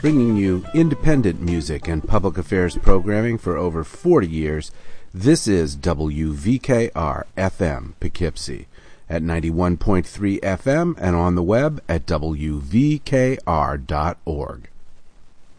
bringing you independent music and public affairs programming for over 40 years. This is WVKR-FM Poughkeepsie at 91.3 FM and on the web at WVKR.org.